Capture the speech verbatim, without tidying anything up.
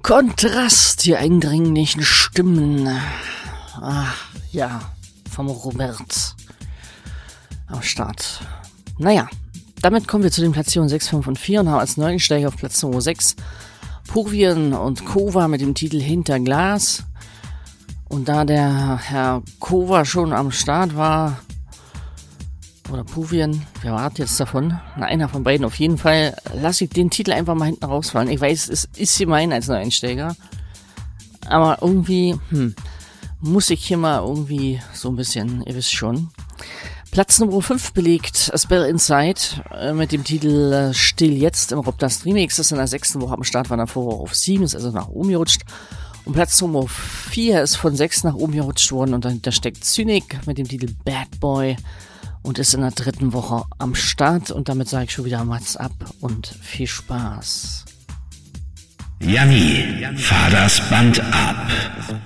Kontrast, die eindringlichen Stimmen. Ah, ja, vom Robert am Start. Naja, damit kommen wir zu den Platzierungen sechs, fünf und vier und haben als Neuensteiger auf Platz Nummer sechs Purvien und Kova mit dem Titel Hinter Glas. Und da der Herr Kova schon am Start war, oder Purvien, wer war jetzt davon? Na, einer von beiden auf jeden Fall, lasse ich den Titel einfach mal hinten rausfallen. Ich weiß, es ist gemein als Neueinsteiger, aber irgendwie, hm, muss ich hier mal irgendwie so ein bisschen, ihr wisst schon. Platz Nummer fünf belegt A Spell Inside äh, mit dem Titel äh, Still Jetzt im Robdust Remix. Das ist in der sechsten Woche am Start, war davor auf sieben, ist also nach oben gerutscht. Und Platz Nummer vier ist von sechs nach oben gerutscht worden und dahinter steckt Cynic mit dem Titel Bad Boy und ist in der dritten Woche am Start. Und damit sage ich schon wieder Mats ab und viel Spaß. Janni, fahr das Band ab.